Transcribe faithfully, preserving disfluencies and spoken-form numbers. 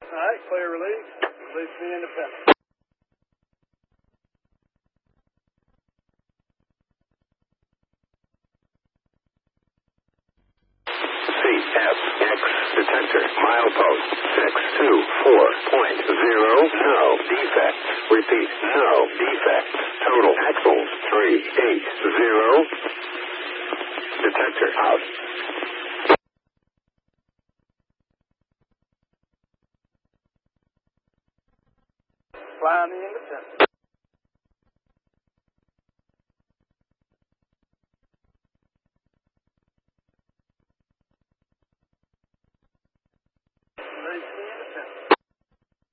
All right, clear release. Release me independent. C F X detector milepost six two four point zero. No defects. Repeat, no defects. Total axles three eight zero. Detector out. Fly me independent.